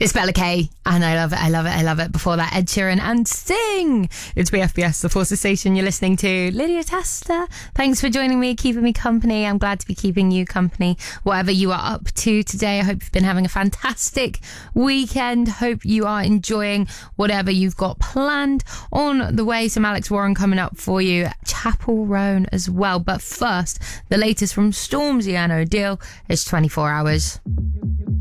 It's Bella K, and I love it, I love it, I love it. Before that, Ed Sheeran and Sting. It's BFBS, the Forces Station. You're listening to Lydia Tester. Thanks for joining me, keeping me company. I'm glad to be keeping you company, whatever you are up to today. I hope you've been having a fantastic weekend. Hope you are enjoying whatever you've got planned on the way. Some Alex Warren coming up for you. Chapel Roan as well. But first, the latest from Stormzy and O'Deal is 24 Hours.